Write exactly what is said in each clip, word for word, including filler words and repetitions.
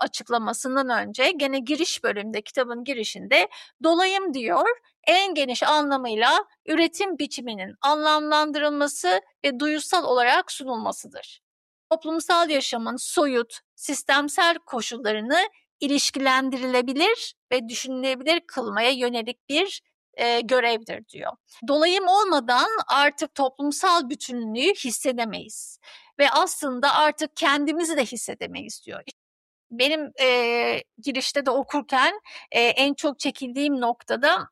açıklamasından önce gene giriş bölümünde, kitabın girişinde dolayım diyor. En geniş anlamıyla üretim biçiminin anlamlandırılması ve duyusal olarak sunulmasıdır. Toplumsal yaşamın soyut, sistemsel koşullarını ilişkilendirilebilir ve düşünülebilir kılmaya yönelik bir e, görevdir diyor. Dolayım olmadan artık toplumsal bütünlüğü hissedemeyiz ve aslında artık kendimizi de hissedemeyiz diyor. Benim e, girişte de okurken e, en çok çekildiğim noktada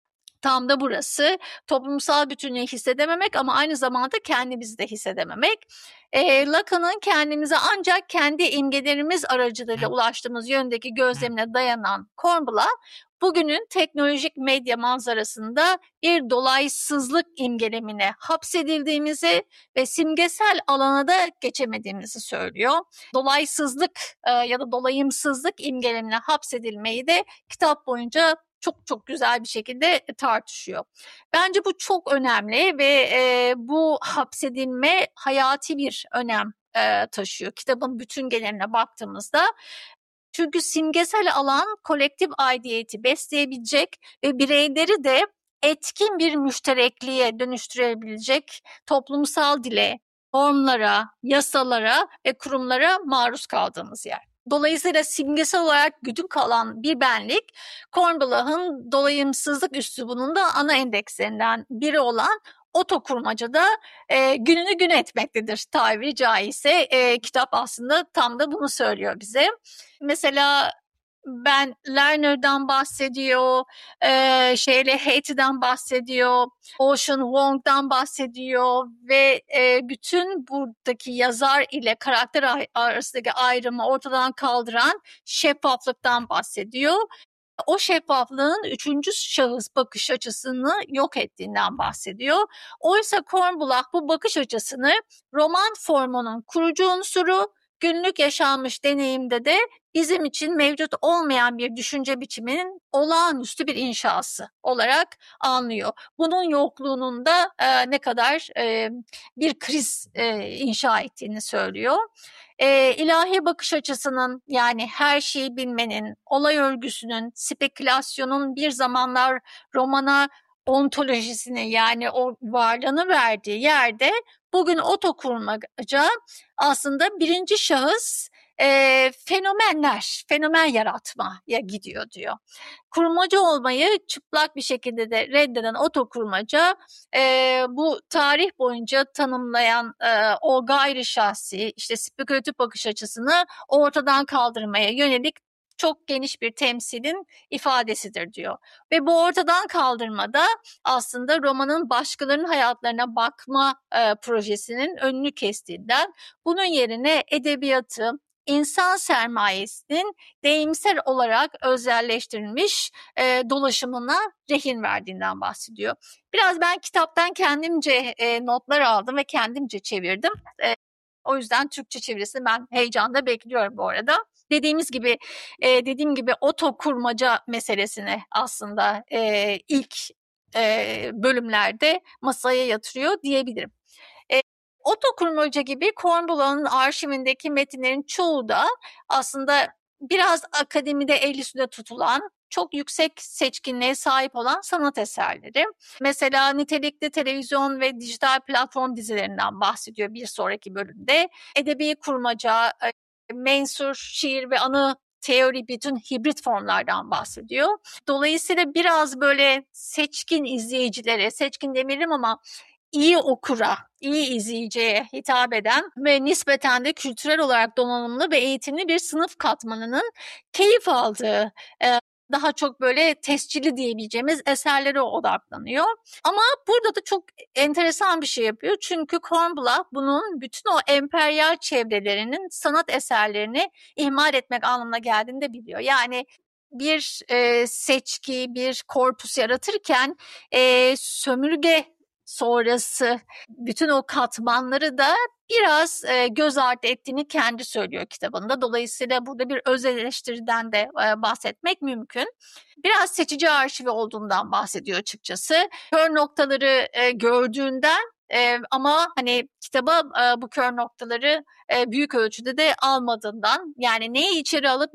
tam da burası. Toplumsal bütünlüğü hissedememek ama aynı zamanda kendimizi de hissedememek. E, Lacan'ın kendimize ancak kendi imgelerimiz aracılığıyla ulaştığımız yöndeki gözlemine dayanan Kornbluth, bugünün teknolojik medya manzarasında bir dolaysızlık imgelemine hapsedildiğimizi ve simgesel alana da geçemediğimizi söylüyor. Dolaysızlık e, ya da dolayımsızlık imgelemine hapsedilmeyi de kitap boyunca çok çok güzel bir şekilde tartışıyor. Bence bu çok önemli ve e, bu hapsedilme hayati bir önem e, taşıyor kitabın bütün geneline baktığımızda. Çünkü simgesel alan kolektif aidiyeti besleyebilecek ve bireyleri de etkin bir müşterekliğe dönüştürebilecek toplumsal dile, formlara, yasalara ve kurumlara maruz kaldığımız yer. Dolayısıyla simgesel olarak güdük kalan bir benlik, Kornbluth'ın dolayımsızlık üslubunun da ana endekslerinden biri olan otokurmacada e, gününü gün etmektedir tabiri caizse. E, kitap aslında tam da bunu söylüyor bize. Mesela Ben Lerner'dan bahsediyor, e, şeyle Hattie'den bahsediyor, Ocean Vuong'dan bahsediyor ve e, bütün buradaki yazar ile karakter arasındaki ayrımı ortadan kaldıran şeffaflıktan bahsediyor. O şeffaflığın üçüncü şahıs bakış açısını yok ettiğinden bahsediyor. Oysa Kornbluth bu bakış açısını roman formunun kurucu unsuru, günlük yaşanmış deneyimde de bizim için mevcut olmayan bir düşünce biçiminin olağanüstü bir inşası olarak anlıyor. Bunun yokluğunun da e, ne kadar e, bir kriz e, inşa ettiğini söylüyor. E, ilahi bakış açısının, yani her şeyi bilmenin, olay örgüsünün, spekülasyonun bir zamanlar romana ontolojisini, yani o varlığını verdiği yerde bugün otokurmaca aslında birinci şahıs e, fenomenler, fenomen yaratmaya gidiyor diyor. Kurmacı olmayı çıplak bir şekilde de reddeden otokurmaca e, bu tarih boyunca tanımlayan e, o gayri şahsi, işte spekülatif bakış açısını ortadan kaldırmaya yönelik çok geniş bir temsilin ifadesidir diyor. Ve bu ortadan kaldırmada aslında romanın başkalarının hayatlarına bakma e, projesinin önünü kestiğinden, bunun yerine edebiyatı, insan sermayesinin deyimsel olarak özelleştirilmiş e, dolaşımına rehin verdiğinden bahsediyor. Biraz ben kitaptan kendimce e, notlar aldım ve kendimce çevirdim. E, o yüzden Türkçe çevirisini ben heyecanla bekliyorum bu arada. Dediğimiz gibi, e, dediğim gibi otokurmaca meselesini aslında e, ilk e, bölümlerde masaya yatırıyor diyebilirim. E, otokurmaca gibi Kornbluth'un arşivindeki metinlerin çoğu da aslında biraz akademide el üstünde tutulan, çok yüksek seçkinliğe sahip olan sanat eserleri. Mesela nitelikli televizyon ve dijital platform dizilerinden bahsediyor bir sonraki bölümde. Edebi kurmaca, mensur, şiir ve anı teori, bütün hibrit formlardan bahsediyor. Dolayısıyla biraz böyle seçkin izleyicilere, seçkin demeyelim ama iyi okura, iyi izleyiciye hitap eden ve nispeten de kültürel olarak donanımlı ve eğitimli bir sınıf katmanının keyif aldığı, daha çok böyle tescilli diyebileceğimiz eserlere odaklanıyor. Ama burada da çok enteresan bir şey yapıyor. Çünkü Kornbluth bunun bütün o emperyal çevrelerinin sanat eserlerini ihmal etmek anlamına geldiğini de biliyor. Yani bir e, seçki, bir korpus yaratırken e, sömürge sonrası bütün o katmanları da biraz e, göz ardı ettiğini kendi söylüyor kitabında. Dolayısıyla burada bir öz eleştiriden de e, bahsetmek mümkün. Biraz seçici arşivi olduğundan bahsediyor açıkçası. Kör noktaları e, gördüğünden e, ama hani kitaba e, bu kör noktaları e, büyük ölçüde de almadığından, yani neyi içeri alıp